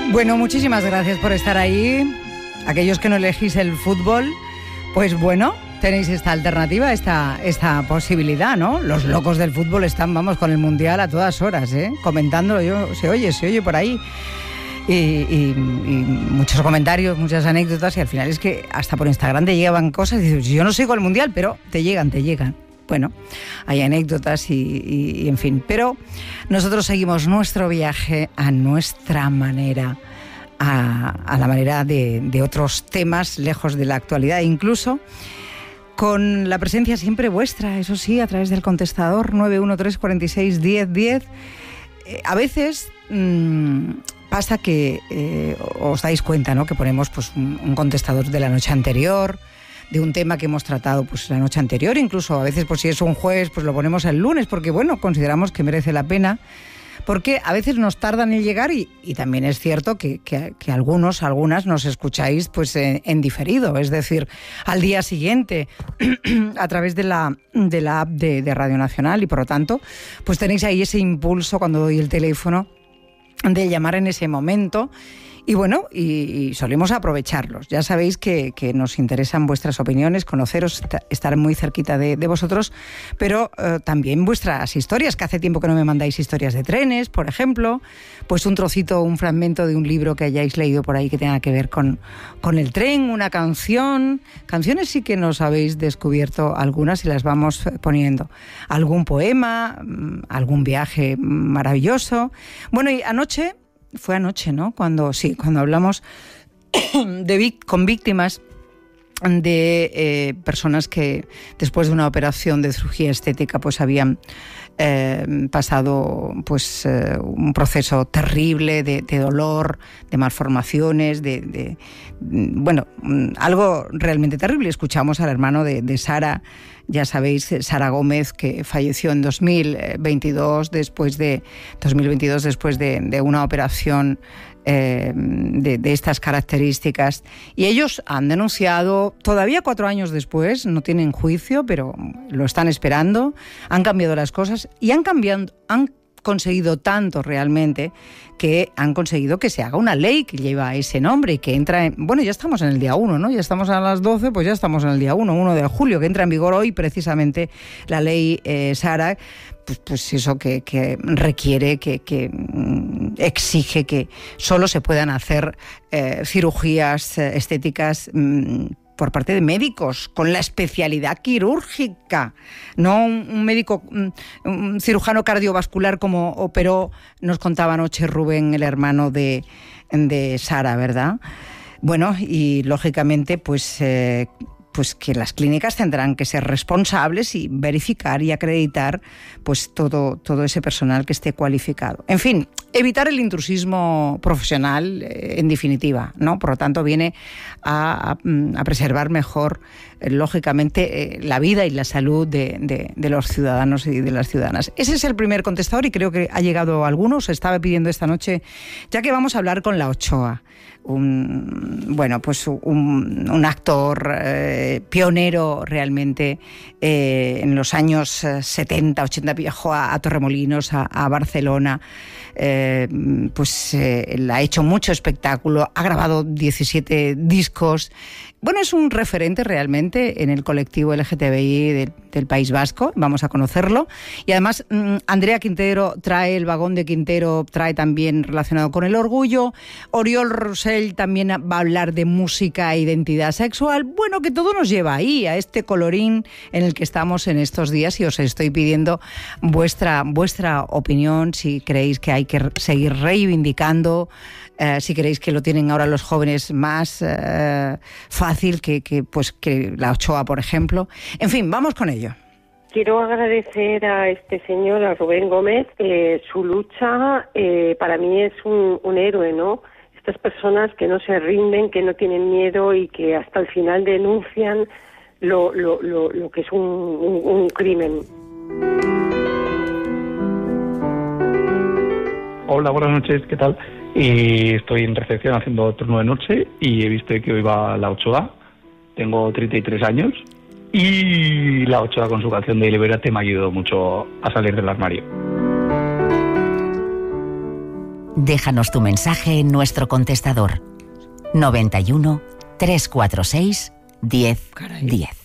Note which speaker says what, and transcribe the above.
Speaker 1: Bueno, muchísimas gracias por estar ahí. Aquellos que no elegís el fútbol, pues bueno, tenéis esta alternativa, esta posibilidad, ¿no? Los locos del fútbol están, vamos, con el Mundial a todas horas, comentándolo, se oye por ahí. Y muchos comentarios, muchas anécdotas, y al final es que hasta por Instagram te llegaban cosas y dices, yo no sigo el Mundial, pero te llegan. Bueno, hay anécdotas y en fin, pero nosotros seguimos nuestro viaje a nuestra manera, a la manera de otros temas lejos de la actualidad, incluso con la presencia siempre vuestra, eso sí, a través del contestador 913 46 10 10. A veces pasa que os dais cuenta, ¿no?, que ponemos pues un contestador de la noche anterior, de un tema que hemos tratado pues la noche anterior, incluso a veces pues si es un jueves pues lo ponemos el lunes, porque bueno, consideramos que merece la pena, porque a veces nos tardan en llegar y también es cierto que algunas nos escucháis pues en diferido, es decir, al día siguiente a través de la app de Radio Nacional, y por lo tanto pues tenéis ahí ese impulso cuando doy el teléfono de llamar en ese momento. Y bueno, y solemos aprovecharlos. Ya sabéis que nos interesan vuestras opiniones, conoceros, estar muy cerquita de vosotros, pero también vuestras historias, que hace tiempo que no me mandáis historias de trenes, por ejemplo, pues un trocito, un fragmento de un libro que hayáis leído por ahí que tenga que ver con el tren, una canción. Canciones sí que nos habéis descubierto algunas y las vamos poniendo. Algún poema, algún viaje maravilloso. Bueno, y fue anoche, ¿no? Cuando hablamos con víctimas de personas que después de una operación de cirugía estética pues habían pasado pues un proceso terrible de dolor, de malformaciones, bueno, algo realmente terrible. Escuchamos al hermano de Sara, ya sabéis, Sara Gómez, que falleció en 2022 después de una operación de estas características. Y ellos han denunciado, todavía 4 años después, no tienen juicio, pero lo están esperando, han cambiado las cosas y han conseguido tanto realmente que han conseguido que se haga una ley que lleva ese nombre y que entra en... Bueno, ya estamos en el día 1, ¿no? Ya estamos a las 12, pues ya estamos en el día 1 de julio, que entra en vigor hoy precisamente la ley Sara, pues eso que requiere, que exige que solo se puedan hacer cirugías estéticas por parte de médicos con la especialidad quirúrgica, no un médico, un cirujano cardiovascular como operó, nos contaba anoche Rubén, el hermano de Sara, ¿verdad? Bueno, y lógicamente pues que las clínicas tendrán que ser responsables y verificar y acreditar pues todo ese personal que esté cualificado. En fin, evitar el intrusismo profesional, en definitiva, ¿no? Por lo tanto, viene a preservar mejor, lógicamente, la vida y la salud de los ciudadanos y de las ciudadanas. Ese es el primer contestador y creo que ha llegado alguno. Se estaba pidiendo esta noche, ya que vamos a hablar con la Ochoa, un actor pionero realmente en los años 70, 80, viajó a Torremolinos, a Barcelona. Él ha hecho mucho espectáculo, ha grabado 17 discos. Bueno, es un referente realmente en el colectivo LGTBI del País Vasco, vamos a conocerlo. Y además, Andrea Quintero trae el vagón de Quintero, trae también relacionado con el orgullo. Oriol Rosell también va a hablar de música e identidad sexual. Bueno, que todo nos lleva ahí, a este colorín en el que estamos en estos días, y os estoy pidiendo vuestra opinión, si creéis que hay que seguir reivindicando, si creéis que lo tienen ahora los jóvenes más fácil que la Ochoa, por ejemplo. En fin, vamos con ello.
Speaker 2: Quiero agradecer a este señor, a Rubén Gómez, su lucha. Para mí es un héroe, ¿no? Estas personas que no se rinden, que no tienen miedo y que hasta el final denuncian lo que es un crimen.
Speaker 3: Hola, buenas noches, ¿qué tal? Estoy en recepción haciendo turno de noche y he visto que hoy va la Ochoa. Tengo 33 años y la Ochoa con su canción de Libérate me ha ayudado mucho a salir del armario.
Speaker 4: Déjanos tu mensaje en nuestro contestador 91 346 10 10.